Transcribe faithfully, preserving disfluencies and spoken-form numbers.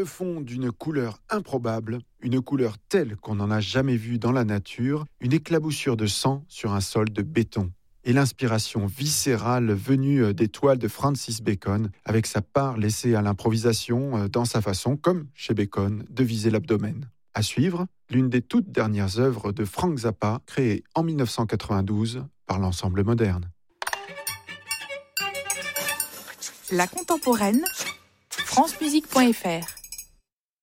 le fond d'une couleur improbable, une couleur telle qu'on n'en a jamais vue dans la nature, une éclaboussure de sang sur un sol de béton. Et l'inspiration viscérale venue des toiles de Francis Bacon, avec sa part laissée à l'improvisation dans sa façon, comme chez Bacon, de viser l'abdomen. À suivre, l'une des toutes dernières œuvres de Frank Zappa, créée en dix-neuf cent quatre-vingt-douze par l'Ensemble Moderne. La contemporaine, francemusique point f r